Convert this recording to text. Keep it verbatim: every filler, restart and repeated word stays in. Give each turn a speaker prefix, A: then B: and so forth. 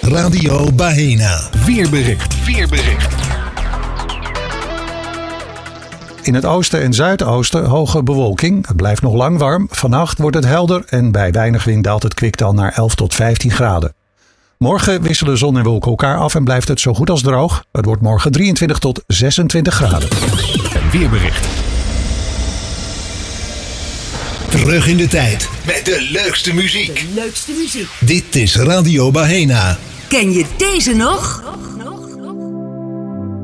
A: Radio Baena.
B: Weerbericht. Weerbericht.
C: In het oosten en zuidoosten hoge bewolking. Het blijft nog lang warm. Vannacht wordt het helder en bij weinig wind daalt het kwiktal naar elf tot vijftien graden. Morgen wisselen zon en wolken elkaar af en blijft het zo goed als droog. Het wordt morgen drieëntwintig tot zesentwintig graden.
B: Een weerbericht.
A: Terug in de tijd met de leukste muziek.
D: De leukste muziek.
A: Dit is Radio Baena.
D: Ken je deze nog?